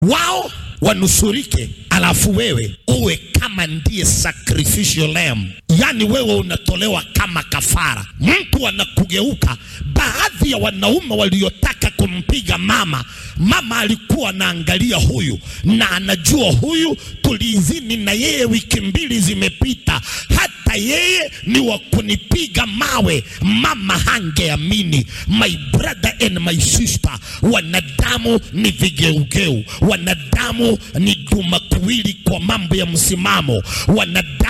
wao wanusurike, alafu wewe uwe kama ndiye sacrificial lamb. Yani wewe unatolewa kama kafara. Mtu anakugeuka. Baadhi ya wanaume waliotaka kumpiga mama alikuwa anaangalia huyu na anajua huyu tulizini na yeye wiki 2 zimepita, hata yeye ni wa kunipiga mawe. Mama hangeamini. My brother and my sister, wanadamu ni vigeugeu, wanadamu ni dumakuwili kwa mambo ya msimamo, wanadamu